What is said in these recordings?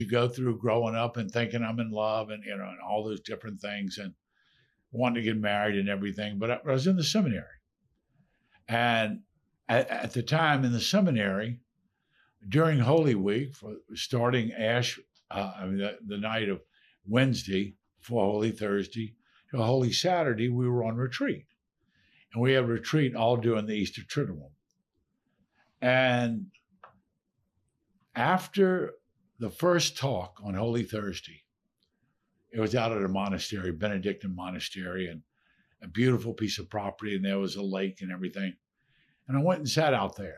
you go through growing up and thinking I'm in love and, and all those different things and wanting to get married and everything. But I was in the seminary. And at the time in the seminary, during Holy Week, starting the night of Wednesday for Holy Thursday to Holy Saturday, we were on retreat. And we had retreat all during the Easter Triduum. And after the first talk on Holy Thursday, it was out at a monastery, Benedictine monastery, and a beautiful piece of property, and there was a lake and everything. And I went and sat out there.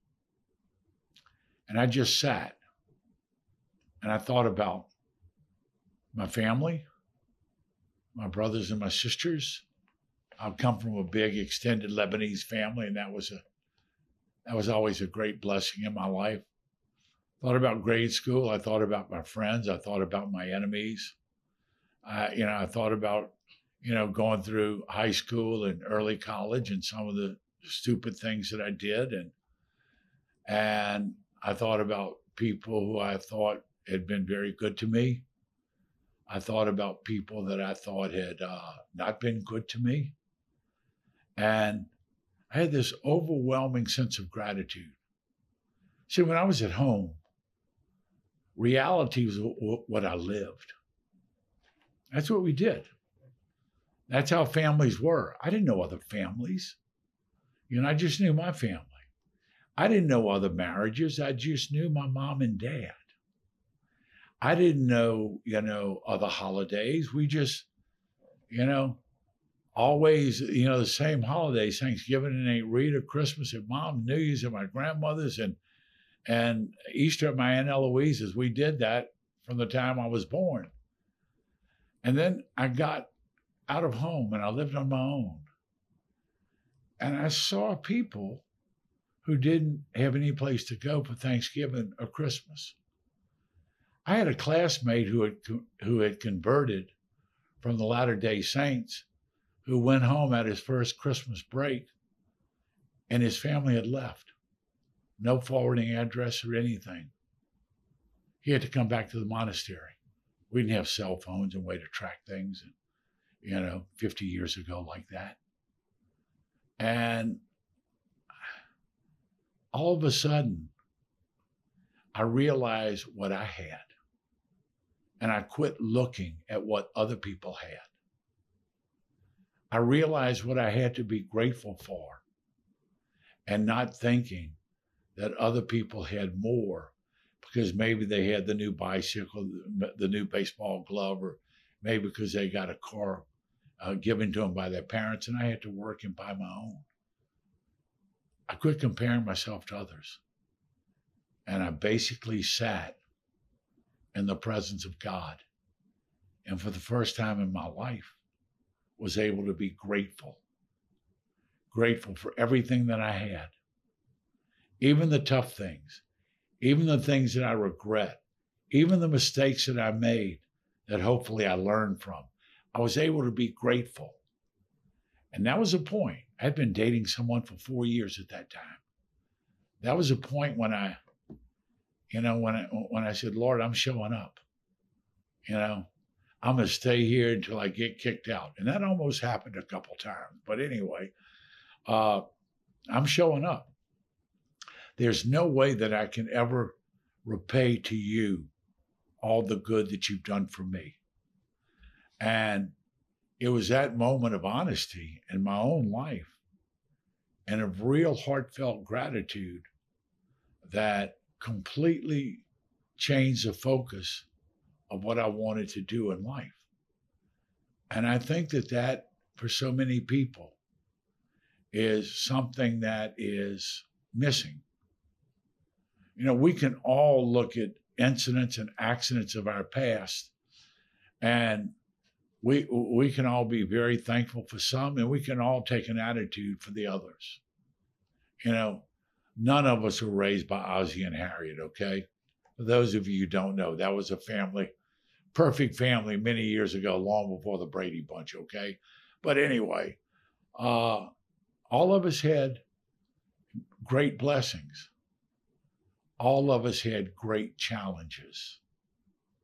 And I just sat. And I thought about my family, my brothers and my sisters. I've come from a big extended Lebanese family, and that was always a great blessing in my life. Thought about grade school. I thought about my friends. I thought about my enemies. I thought about, going through high school and early college and some of the stupid things that I did. And I thought about people who I thought had been very good to me. I thought about people that I thought had not been good to me. And I had this overwhelming sense of gratitude. See, when I was at home, reality was what I lived. That's what we did. That's how families were. I didn't know other families. I just knew my family. I didn't know other marriages. I just knew my mom and dad. I didn't know, other holidays. We just, always, the same holidays, Thanksgiving and Aunt Rita, Christmas at Mom, New Year's at my grandmother's, and Easter at my Aunt Eloise's. We did that from the time I was born. And then I got out of home and I lived on my own. And I saw people who didn't have any place to go for Thanksgiving or Christmas. I had a classmate who had converted from the Latter-day Saints, who went home at his first Christmas break, and his family had left. No forwarding address or anything. He had to come back to the monastery. We didn't have cell phones and way to track things, 50 years ago like that. And all of a sudden, I realized what I had. And I quit looking at what other people had. I realized what I had to be grateful for and not thinking that other people had more because maybe they had the new bicycle, the new baseball glove, or maybe because they got a car given to them by their parents and I had to work and buy my own. I quit comparing myself to others. And I basically sat in the presence of God. And for the first time in my life, was able to be grateful for everything that I had, even the tough things, even the things that I regret, even the mistakes that I made that hopefully I learned from. I was able to be grateful. And that was a point. I had been dating someone for 4 years at that time. That was a point when I said, Lord, I'm showing up. I'm going to stay here until I get kicked out. And that almost happened a couple times. But anyway, I'm showing up. There's no way that I can ever repay to you all the good that you've done for me. And it was that moment of honesty in my own life and of real heartfelt gratitude that completely changed the focus of what I wanted to do in life. And I think that for so many people is something that is missing. We can all look at incidents and accidents of our past, and we can all be very thankful for some, and we can all take an attitude for the others. None of us were raised by Ozzie and Harriet, okay? For those of you who don't know, that was a family, perfect family many years ago, long before the Brady Bunch, okay? But anyway, all of us had great blessings. All of us had great challenges.